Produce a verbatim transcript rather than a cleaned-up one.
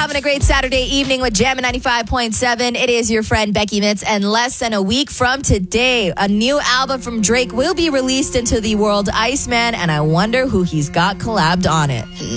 having a great Saturday evening with Jam ninety-five point seven. It is your friend Becky Mitz, and less than a week from today, a new album from Drake will be released into the world, Iceman, and I wonder who he's got collabed on it.